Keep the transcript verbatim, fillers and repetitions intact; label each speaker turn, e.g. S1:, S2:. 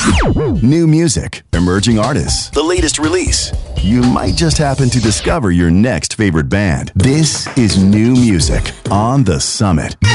S1: New music, emerging artists, the latest release. You might just happen to discover your next favorite band. This is new music on The Summit.